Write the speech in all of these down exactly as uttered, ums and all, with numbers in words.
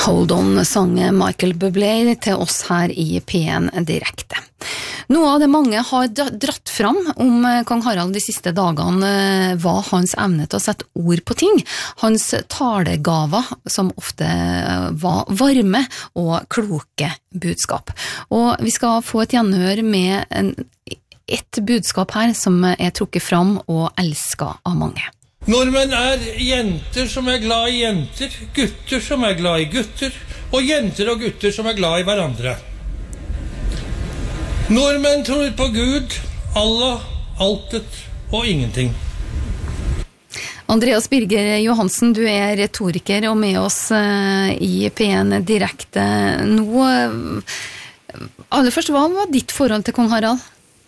Hold On sang Michael Bublé til oss her i P en direkte. Noe av det mange har dratt fram om kong Harald de siste dagene var hans evne til å sette ord på ting, hans talegaver som ofte var varme og kloke budskap. Og vi skal få et gjenhør med en, et budskap her som er trukket fram og elsket av mange. Nordmenn er jenter som er glad i jenter, gutter som er glad i gutter, og jenter og gutter som er glad i hverandre. Nordmenn tror på Gud, Allah, altet og ingenting. Andreas Birger Johansen, du er retoriker og med oss i P en direkte nå. Aller først, hva var ditt forhold til kong Harald?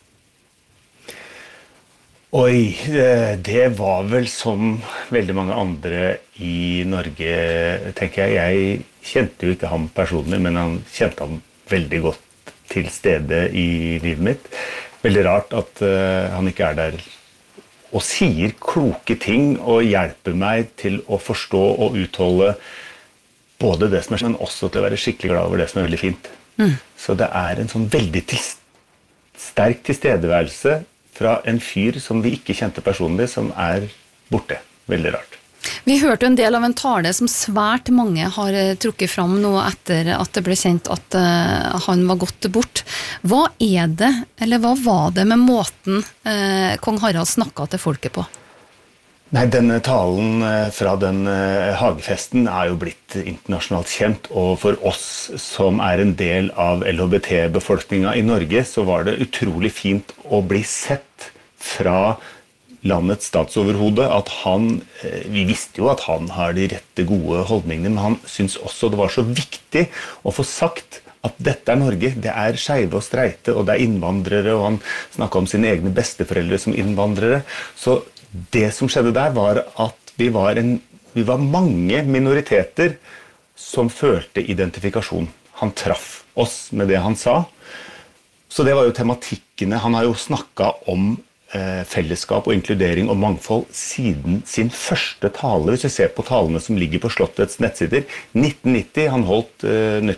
Oi, det var vel som veldig mange andre i Norge, tenker jeg. Jeg kjente jo ikke ham personlig, men han kjente ham veldig godt til stede i livet mitt. Veldig rart at uh, han ikke er der og sier kloke ting og hjelper meg til å forstå og utholde både det som er, men også til å være skikkelig glad over det som er veldig fint. Mm. Så det er en sånn veldig til, sterk tilstedeværelse fra en fyr som vi ikke kjente personlig, som er borte. Veldig rart. Vi hørte en del av en tale som svært mange har trukket fram nå etter at det ble kjent at uh, han var gått bort. Hva er det, eller hva var det med måten uh, kong Harald snakket til folket på? Nei, denne talen fra den uh, hagefesten er jo blitt internasjonalt kjent, og for oss som er en del av L H B T-befolkningen i Norge, så var det utrolig fint å bli sett fra landets statsoverhode, at han, vi visste jo at han har de rette gode holdningene, men han synes også det var så viktig å få sagt at dette er Norge, det er skeive og streite, og det er innvandrere, og han snakket om sine egne besteforeldre som innvandrere. Så det som skjedde der var at vi var, en, vi var mange minoriteter som følte identifikasjon. Han traff oss med det han sa. Så det var jo tematikkene. Han har jo snakket om fellesskap og inkludering og mangfold siden sin første tale. Hvis vi ser på talene som ligger på Slottets nettsider, nitten nitti, han holdt uh,